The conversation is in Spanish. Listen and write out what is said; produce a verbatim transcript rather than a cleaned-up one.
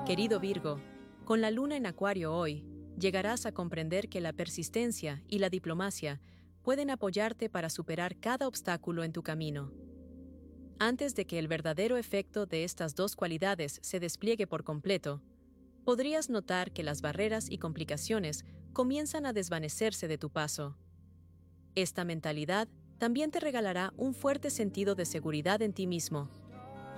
Querido Virgo, con la luna en Acuario hoy, llegarás a comprender que la persistencia y la diplomacia pueden apoyarte para superar cada obstáculo en tu camino. Antes de que el verdadero efecto de estas dos cualidades se despliegue por completo, podrías notar que las barreras y complicaciones comienzan a desvanecerse de tu paso. Esta mentalidad también te regalará un fuerte sentido de seguridad en ti mismo